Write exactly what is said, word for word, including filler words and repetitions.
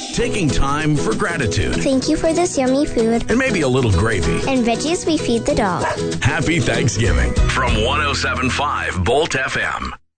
Taking time for gratitude. Thank you for this yummy food. And maybe a little gravy. And veggies we feed the dog. Happy Thanksgiving from one oh seven point five Bolt F M.